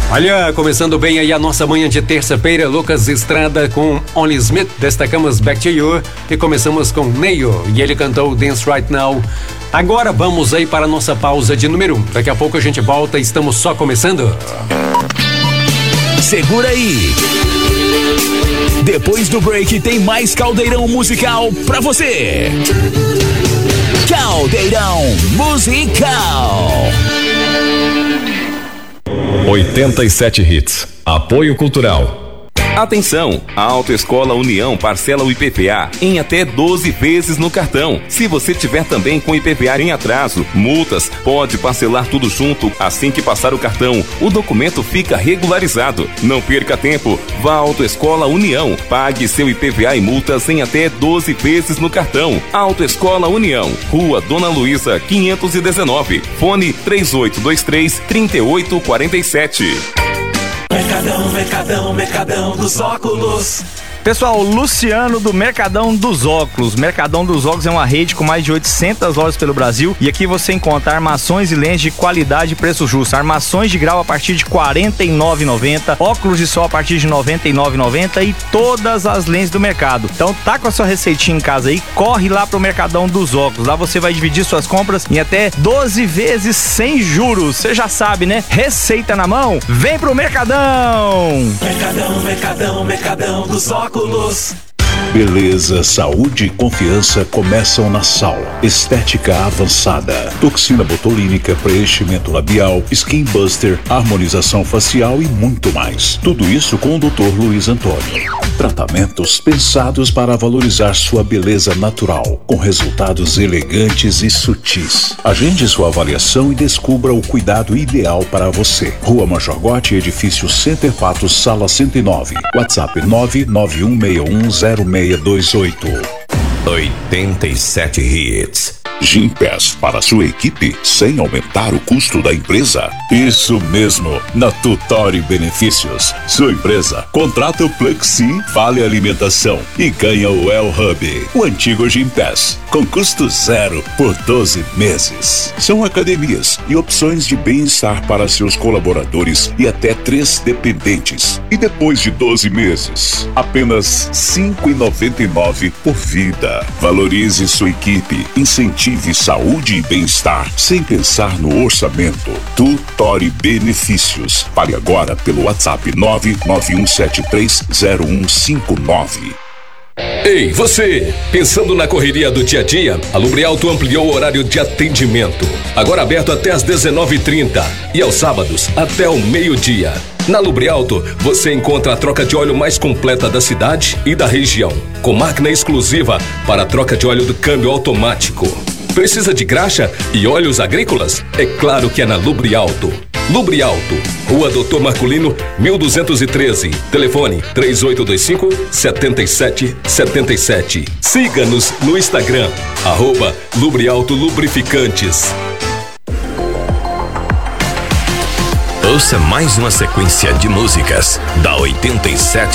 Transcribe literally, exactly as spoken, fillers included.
Olha, começando bem aí a nossa manhã de terça-feira, Lucas Estrada com Only Smith, destacamos Back to You e começamos com Neyo e ele cantou Dance Right Now. Agora vamos aí para a nossa pausa de número um. Daqui a pouco a gente volta, estamos só começando. Segura aí. Depois do break tem mais Caldeirão Musical pra você. Caldeirão Musical. oitenta e sete Hits. Apoio Cultural. Atenção! A Autoescola União parcela o I P V A em até doze vezes no cartão. Se você tiver também com I P V A em atraso, multas, pode parcelar tudo junto assim que passar o cartão. O documento fica regularizado. Não perca tempo. Vá à Autoescola União. Pague seu I P V A e multas em até doze vezes no cartão. Autoescola União. Rua Dona Luísa, quinhentos e dezenove. Fone três oito dois três, três oito quatro sete. Mercadão, Mercadão, Mercadão dos Óculos. Pessoal, Luciano do Mercadão dos Óculos. Mercadão dos Óculos é uma rede com mais de oitocentas lojas pelo Brasil e aqui você encontra armações e lentes de qualidade e preço justo. Armações de grau a partir de quarenta e nove reais e noventa centavos, óculos de sol a partir de noventa e nove reais e noventa centavos e todas as lentes do mercado. Então tá com a sua receitinha em casa aí, corre lá pro Mercadão dos Óculos. Lá você vai dividir suas compras em até doze vezes sem juros. Você já sabe, né? Receita na mão, vem pro Mercadão! Mercadão, Mercadão, Mercadão dos Óculos. Beleza, saúde e confiança começam na Sal. Estética avançada, toxina botulínica, preenchimento labial, skin buster, harmonização facial e muito mais. Tudo isso com o doutor Luiz Antônio. Tratamentos pensados para valorizar sua beleza natural, com resultados elegantes e sutis. Agende sua avaliação e descubra o cuidado ideal para você. Rua Major Gotti, edifício Center Patos, sala cento e nove. WhatsApp nove nove um seis um zero seis dois oito. oitenta e sete Hits. Gympass para sua equipe sem aumentar o custo da empresa? Isso mesmo, na Tutori Benefícios. Sua empresa contrata o Plexi, Vale Alimentação e ganha o El Hub, o antigo Gympass, com custo zero por doze meses. São academias e opções de bem-estar para seus colaboradores e até três dependentes. E depois de doze meses, apenas cinco reais e noventa e nove centavos por vida. Valorize sua equipe, incentive saúde e bem-estar sem pensar no orçamento. Tutori Benefícios. Pague agora pelo WhatsApp nove nove um sete três zero um cinco nove. Ei, você! Pensando na correria do dia a dia, a Lubrialto ampliou o horário de atendimento. Agora aberto até às dezenove e trinta e aos sábados até o meio-dia. Na Lubrialto, você encontra a troca de óleo mais completa da cidade e da região, com máquina exclusiva para a troca de óleo do câmbio automático. Precisa de graxa e óleos agrícolas? É claro que é na Lubrialto. Lubrialto, Rua Doutor Marculino, mil duzentos e treze. Telefone três oito dois cinco, sete sete sete sete. Siga-nos no Instagram, arroba Lubrialto Lubrificantes. Ouça mais uma sequência de músicas da oitenta e sete